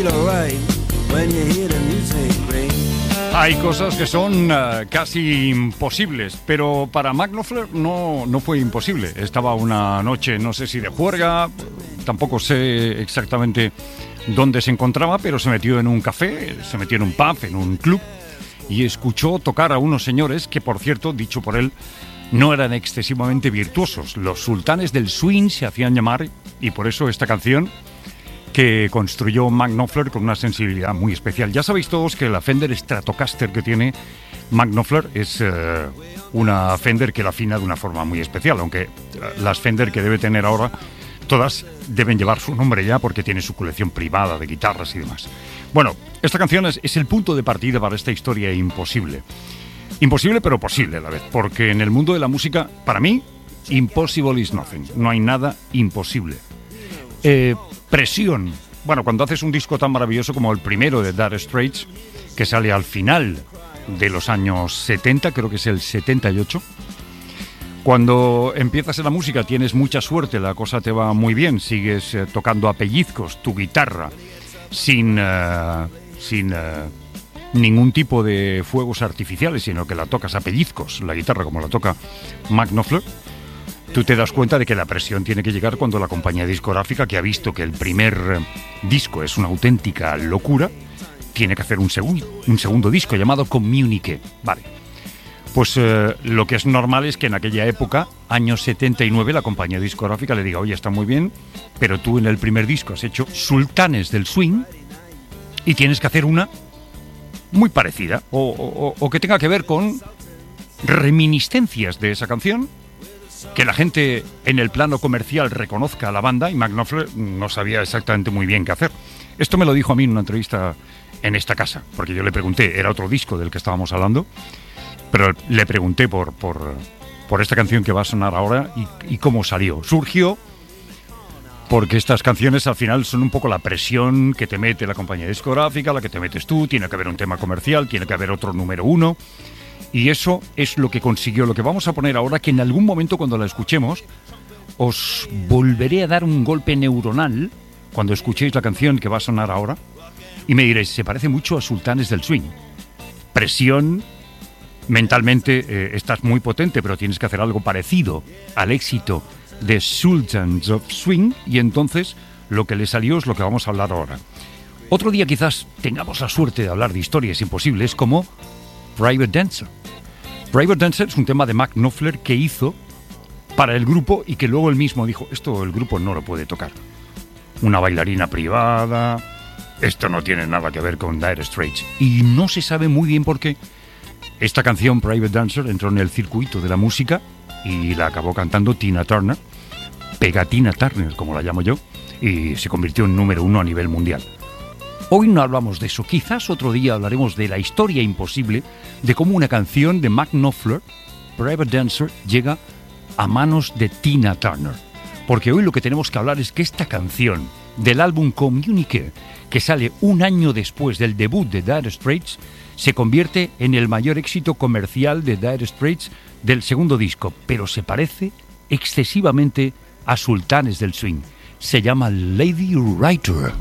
feel alright when you hear the music ring. Hay cosas que son casi imposibles, pero para Mark Knopfler no fue imposible. Estaba una noche, no sé si de juerga, tampoco sé exactamente dónde se encontraba, pero se metió en un café, se metió en un pub, en un club, y escuchó tocar a unos señores que, por cierto, dicho por él, no eran excesivamente virtuosos. Los sultanes del swing se hacían llamar, y por eso esta canción que construyó Mark Knopfler con una sensibilidad muy especial. Ya sabéis todos que la Fender Stratocaster que tiene Mark Knopfler es una Fender que la afina de una forma muy especial, aunque las Fender que debe tener ahora, todas deben llevar su nombre ya porque tiene su colección privada de guitarras y demás. Bueno, esta canción es el punto de partida para esta historia imposible. Imposible pero posible a la vez, porque en el mundo de la música, para mí, impossible is nothing. No hay nada imposible. Presión. Bueno, cuando haces un disco tan maravilloso como el primero de Dire Straits, que sale al final de los años 70, creo que es el 78, cuando empiezas en la música tienes mucha suerte, la cosa te va muy bien, sigues tocando a pellizcos tu guitarra sin ningún tipo de fuegos artificiales, sino que la tocas a pellizcos, la guitarra como la toca Mark Knopfler. Tú te das cuenta de que la presión tiene que llegar cuando la compañía discográfica, que ha visto que el primer disco es una auténtica locura, tiene que hacer un segundo disco llamado Communique. Vale. Pues lo que es normal es que en aquella época, años 79, la compañía discográfica le diga: oye, está muy bien, pero tú en el primer disco has hecho Sultanes del Swing y tienes que hacer una muy parecida o que tenga que ver con reminiscencias de esa canción, que la gente en el plano comercial reconozca a la banda, y Mark Knopfler no sabía exactamente muy bien qué hacer. Esto me lo dijo a mí en una entrevista en esta casa, porque yo le pregunté, era otro disco del que estábamos hablando, pero le pregunté por esta canción que va a sonar ahora y cómo salió. Surgió porque estas canciones al final son un poco la presión que te mete la compañía discográfica, la que te metes tú, tiene que haber un tema comercial, tiene que haber otro número uno. Y eso es lo que consiguió, lo que vamos a poner ahora, que en algún momento cuando la escuchemos os volveré a dar un golpe neuronal cuando escuchéis la canción que va a sonar ahora y me diréis, se parece mucho a Sultanes del Swing. Presión, mentalmente estás muy potente, pero tienes que hacer algo parecido al éxito de Sultans of Swing, y entonces lo que le salió es lo que vamos a hablar ahora. Otro día quizás tengamos la suerte de hablar de historias imposibles como Private Dancer. Private Dancer es un tema de Mark Knopfler que hizo para el grupo y que luego él mismo dijo, esto el grupo no lo puede tocar. Una bailarina privada, esto no tiene nada que ver con Dire Straits. Y no se sabe muy bien por qué esta canción, Private Dancer, entró en el circuito de la música y la acabó cantando Tina Turner, Pegatina Turner, como la llamo yo, y se convirtió en número uno a nivel mundial. Hoy no hablamos de eso, quizás otro día hablaremos de la historia imposible de cómo una canción de Mark Knopfler, Private Dancer, llega a manos de Tina Turner. Porque hoy lo que tenemos que hablar es que esta canción del álbum Communique, que sale un año después del debut de Dire Straits, se convierte en el mayor éxito comercial de Dire Straits del segundo disco, pero se parece excesivamente a Sultanes del Swing. Se llama Lady Writer.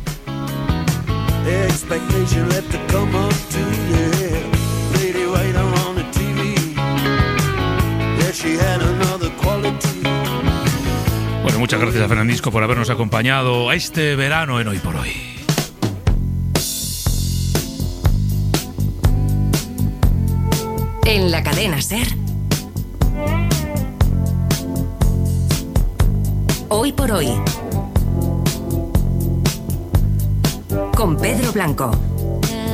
Expectation left to come up to you. Lady Writer on the TV. Yeah, she had another quality. Bueno, muchas gracias a Fernandisco por habernos acompañado a este verano en Hoy por Hoy. En la cadena SER. Hoy por Hoy. Con Pedro Blanco.